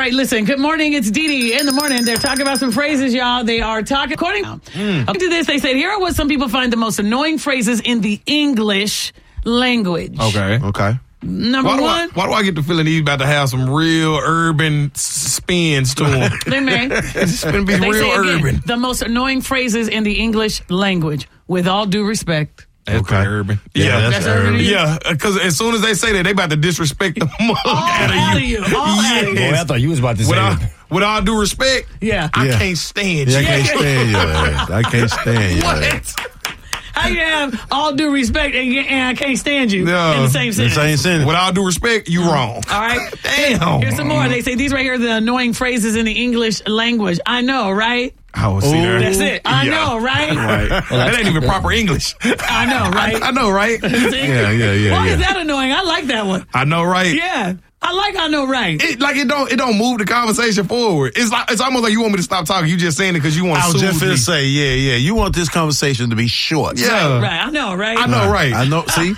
right, listen. Good morning. It's Dee Dee in the morning. They're talking about some phrases, y'all. They are talking. According to this, they said, here are what some people find the most annoying phrases in the English language. Okay. Number one. Why do I get the feeling he's about to have some real urban spins to him? They may. It's going to be real say urban. Again, the most annoying phrases in the English language, with all due respect. That's pretty urban. Yeah, that's urban. Yeah, because as soon as they say that, they about to disrespect the mug out of you. All out of you. Boy, I thought you was about to say that. With all due respect, I can't stand you. I can't stand your ass. I can't stand your ass. How you have all due respect and I can't stand you in the same sentence? With all due respect, you wrong. All right. Damn. Here's some more. They say these right here are the annoying phrases in the English language. I know, right? I will see there. That's it. I know, right? Right. Well, that ain't even proper English. I know, right? I know, right? Yeah. Why is that annoying? I like that one. I know, right? Yeah. I know, right? It don't move the conversation forward. It's almost like you want me to stop talking. You just saying it because you want to. I was just going to say, yeah. You want this conversation to be short. Yeah, right. I know, right? I know, right? I know. See,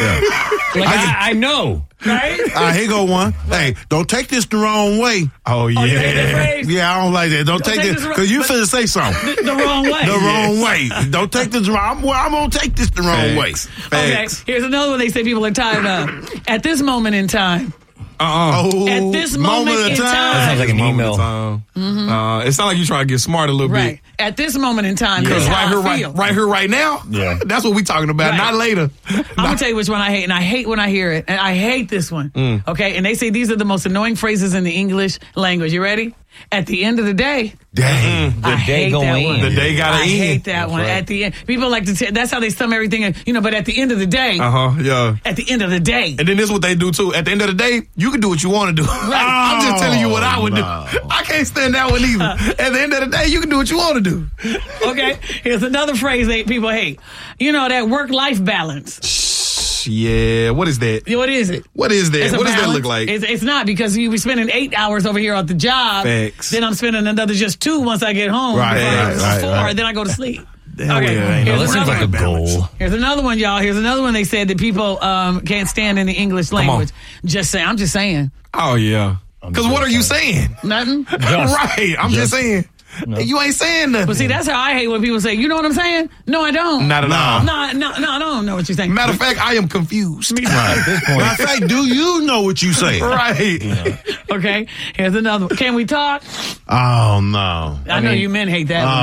I know. Right? Here go one. Hey, don't take this the wrong way. Oh yeah, I don't like that. Don't take this because you finna say something the wrong way. The wrong way. Don't take this wrong. I'm gonna take this the wrong way. Okay. Here's another one. They say people are tired of. At this moment in time. At this moment in time. That sounds like an email. Mm-hmm. It sounds like you trying to get smart a little bit. At this moment in time. Because right here, right now. Yeah. That's what we talking about. Not later. I'm gonna tell you which one I hate, and I hate when I hear it, and I hate this one. Okay, and they say these are the most annoying phrases in the English language. You ready? At the end of the day. Dang. I hate that one. The day gotta end. I hate that one. Right. At the end, people like to. That's how they sum everything. But at the end of the day. Yeah. At the end of the day. And then this is what they do too. At the end of the day, you can do what you want to do. Right. I'm just telling you what I would do. I can't stand that one either. At the end of the day, you can do what you want to do. Okay. Here's another phrase that people hate. That work-life balance. Yeah, what is that? What is it? What is that? What does that look like? It's not, because you be spending 8 hours over here at the job. Facts. Then I'm spending another just 2 once I get home. Right. Then I go to sleep. Okay. That seems like a goal. Here's another one, y'all. Here's another one they said that people can't stand in the English language. I'm just saying. Oh, yeah. Because what are you saying? Nothing. Right. I'm just saying. No. You ain't saying nothing. But see, that's how I hate when people say, you know what I'm saying? No, I don't. Not at all. No, I don't know what you're saying. Matter of fact, I am confused. Right, at this point. Matter of fact, do you know what you say? Right. Yeah. Okay, here's another one. Can we talk? Oh, no. I know you men hate that one.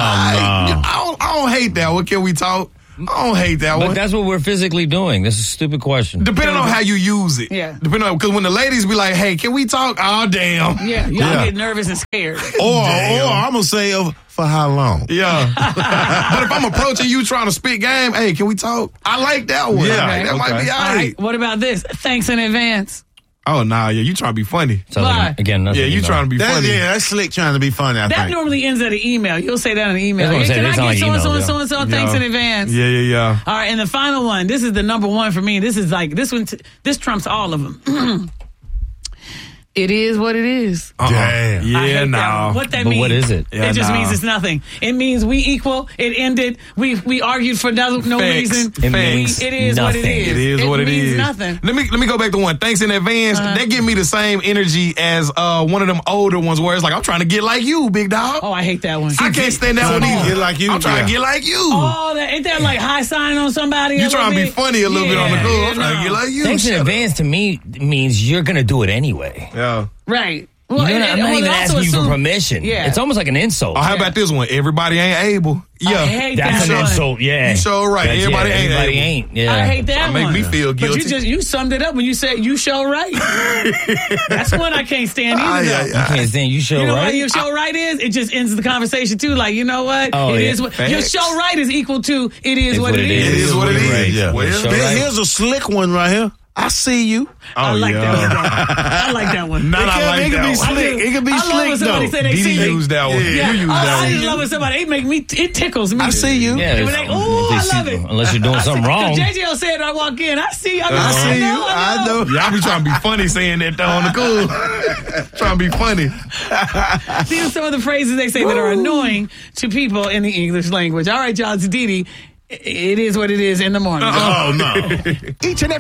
I don't hate that one. Can we talk? I don't hate that one. But that's what we're physically doing. This is a stupid question. Depending on how you use it. Yeah. Depending on, because when the ladies be like, hey, can we talk? Oh, damn. Yeah. Y'all get nervous and scared. Or I'm going to say, for how long? Yeah. But if I'm approaching you trying to spit game, hey, can we talk? I like that one. Yeah. That might be all right. What about this? Thanks in advance. Oh, nah, yeah, you trying to be funny. So again, yeah, you trying to be funny. Yeah, that's slick trying to be funny, I think. That normally ends at an email. You'll say that in an email. Hey, can I get so-and-so, thanks in advance? Yeah. All right, and the final one. This is the number one for me. This is like, this trumps all of them. It is what it is. Damn. Yeah, no. What that means? What is it? It just means it's nothing. It means we equal. It ended. We argued for no reason. It means it is nothing. what it is. It is what it is. It means nothing. Let me go back to one. Thanks in advance. That give me the same energy as one of them older ones where it's like, I'm trying to get like you, big dog. Oh, I hate that one. I can't stand that one either. Get like you. I'm trying to get like you. Oh, ain't that like high signing on somebody? You trying to be funny a little bit on the cool. I'm trying to get like you. Thanks in advance to me means you're going to do it anyway. Yeah. Right. Well, I'm not even asking you for permission. Yeah. It's almost like an insult. Oh, how about this one? Everybody ain't able. Yeah. I hate That's that an one. insult, yeah. You sure right. Everybody ain't. Yeah. I hate that one. Make me feel guilty. But you summed it up when you said you show right. That's one I can't stand either. You can't stand you show right. You know what your show right is? It just ends the conversation too. Like, you know what? Is what your show right is equal to it is what it is. It is what it is. Yeah. Here's a slick one right here. I see you. I like that one. I like that one. It can be slick. It can be slick though. Didi used that one. Yeah. You used that one. I just love when somebody it tickles me. I see you. Yeah, they be like, oh, I love it. Unless you're doing something wrong. JJ said when I walk in, I see you. I know. Y'all be trying to be funny saying that though on the cool. Trying to be funny. These are some of the phrases they say that are annoying to people in the English language. All right, y'all, it's Didi. It is what it is in the morning. Oh, no. Each and every